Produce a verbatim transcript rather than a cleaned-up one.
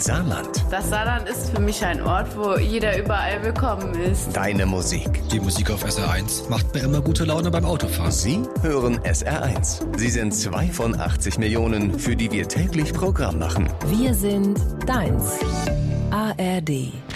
Saarland. Das Saarland ist für mich ein Ort, wo jeder überall willkommen ist. Deine Musik. Die Musik auf S R eins macht mir immer gute Laune beim Autofahren. Sie hören S R eins. Sie sind zwei von achtzig Millionen, für die wir täglich Programm machen. Wir sind deins. A R D.